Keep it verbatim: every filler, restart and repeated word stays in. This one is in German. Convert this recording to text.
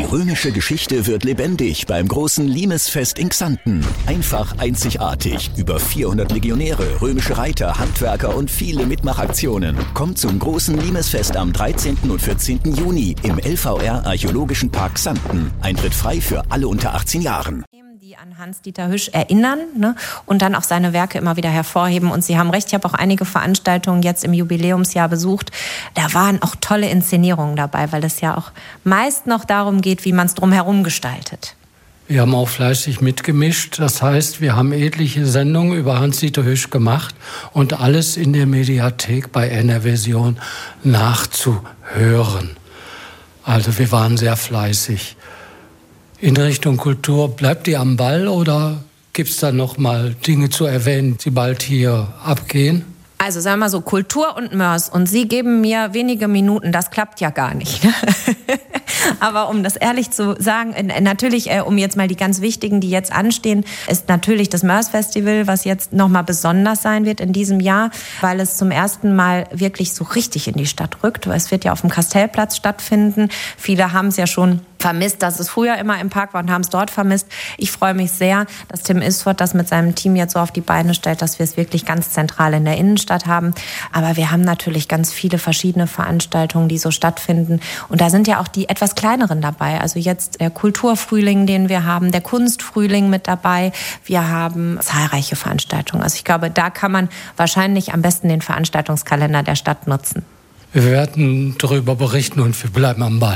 römische Geschichte wird lebendig beim großen Limesfest in Xanten. Einfach einzigartig. Über vierhundert Legionäre, römische Reiter, Handwerker und viele Mitmachaktionen. Kommt zum großen Limesfest am dreizehnten und vierzehnten Juni im L V R Archäologischen Park Xanten. Eintritt frei für alle unter achtzehn Jahren. Die an Hans-Dieter Hüsch erinnern, ne, und dann auch seine Werke immer wieder hervorheben. Und Sie haben recht, ich habe auch einige Veranstaltungen jetzt im Jubiläumsjahr besucht. Da waren auch tolle Inszenierungen dabei, weil es ja auch meist noch darum geht, wie man es drumherum gestaltet. Wir haben auch fleißig mitgemischt. Das heißt, wir haben etliche Sendungen über Hans-Dieter Hüsch gemacht und alles in der Mediathek bei N R Vision nachzuhören. Also wir waren sehr fleißig. In Richtung Kultur, bleibt die am Ball oder gibt es da noch mal Dinge zu erwähnen, die bald hier abgehen? Also sagen wir mal so, Kultur und Mörs und Sie geben mir wenige Minuten, das klappt ja gar nicht. Aber um das ehrlich zu sagen, natürlich, äh, um jetzt mal die ganz wichtigen, die jetzt anstehen, ist natürlich das Mörs-Festival, was jetzt nochmal besonders sein wird in diesem Jahr, weil es zum ersten Mal wirklich so richtig in die Stadt rückt. Es wird ja auf dem Kastellplatz stattfinden. Viele haben es ja schon vermisst, dass es früher immer im Park war und haben es dort vermisst. Ich freue mich sehr, dass Tim Isford das mit seinem Team jetzt so auf die Beine stellt, dass wir es wirklich ganz zentral in der Innenstadt haben. Aber wir haben natürlich ganz viele verschiedene Veranstaltungen, die so stattfinden. Und da sind ja auch die etwas kleineren dabei. Also jetzt der Kulturfrühling, den wir haben, der Kunstfrühling mit dabei. Wir haben zahlreiche Veranstaltungen. Also ich glaube, da kann man wahrscheinlich am besten den Veranstaltungskalender der Stadt nutzen. Wir werden darüber berichten und wir bleiben am Ball.